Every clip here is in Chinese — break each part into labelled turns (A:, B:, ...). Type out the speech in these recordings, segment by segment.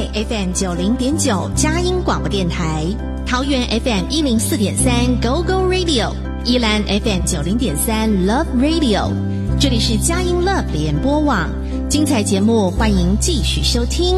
A: FM 90.9佳音广播电台，桃园 FM 104.3 Go Go Radio， 宜兰 FM 90.3 Love Radio， 这里是佳音 Love 联播网，精彩节目欢迎继续收听。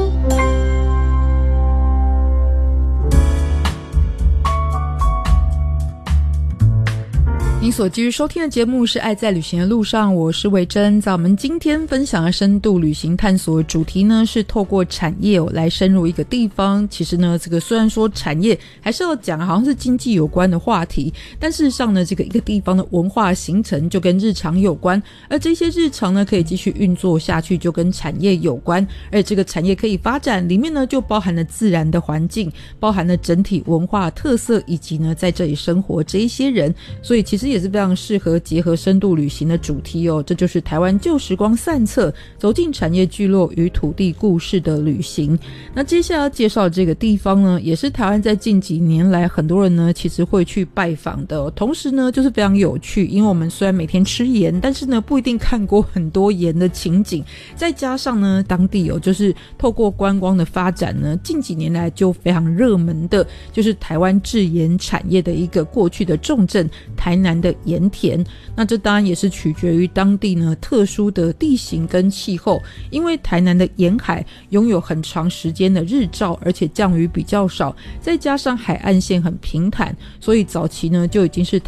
B: 您所继续收听的节目是爱在旅行的路上，我是维珍。在我们今天分享的深度旅行探索的主题呢，是透过产业来深入一个地方。其实呢，这个虽然说产业还是要讲好像是经济有关的话题，但事实上呢，这个一个地方的文化形成就跟日常有关，而这些日常呢可以继续运作下去，就跟产业有关。而这个产业可以发展，里面呢就包含了自然的环境，包含了整体文化特色，以及呢在这里生活这一些人。所以其实也是非常适合结合深度旅行的主题哦，这就是台湾旧时光散策，走进产业聚落与土地故事的旅行。那接下来要介绍的这个地方呢，也是台湾在近几年来很多人呢其实会去拜访的哦。同时呢就是非常有趣，因为我们虽然每天吃盐，但是呢不一定看过很多盐的情景，再加上呢当地有就是透过观光的发展呢，近几年来就非常热门的就是台湾制盐产业的一个过去的重镇台南的盐田。那这当然也是取决于当地呢特殊的地形跟气候，因为台南的沿海拥有很长时间的日照，而且降雨比较少，再加上海岸线很平坦，所以早期呢就已经是